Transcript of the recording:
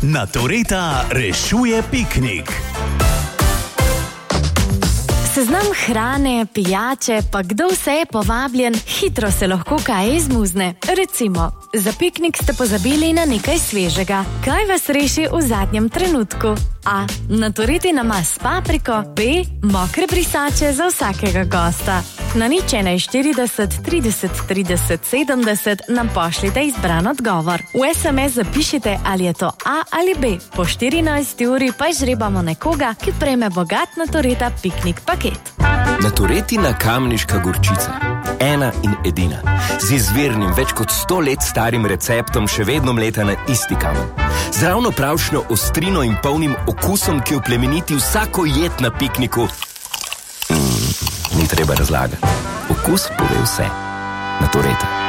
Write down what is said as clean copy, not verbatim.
Natureta rešuje piknik. Seznam hrane, pijače, pa kdo vse je povabljen, hitro se lahko kaj izmuzne. Recimo, za piknik ste pozabili na nekaj svežega. Kaj vas reši v zadnjem trenutku? A. Naturiti namaz s papriko. B. Mokre brisače za vsakega gosta. Na 041 30 30 70 nam pošljite izbran odgovor. V SMS zapišite, ali je to A ali B. Po 14 uri pa izžrebamo nekoga, ki prejme bogat Natureta piknik paket. Naturetina kamniška gorčica. Ena in edina. Z izvirnim, več kot 100 let starim receptom še vedno mleta na isti kamen. Z ravno pravšno ostrino in polnim okusom, ki oplemeniti vsako jed na pikniku. Ni treba razlagati. Okus pove vse. Natureta.